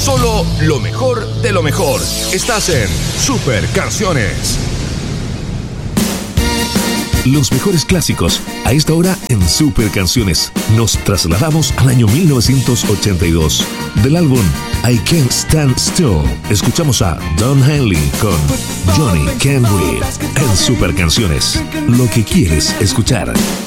Solo lo mejor de lo mejor. Estás en Super Canciones. Los mejores clásicos a esta hora en Super Canciones. Nos trasladamos al año 1982. Del álbum I Can't Stand Still, escuchamos a Don Henley con Johnny Can't Breathe en Super Canciones. Lo que quieres escuchar.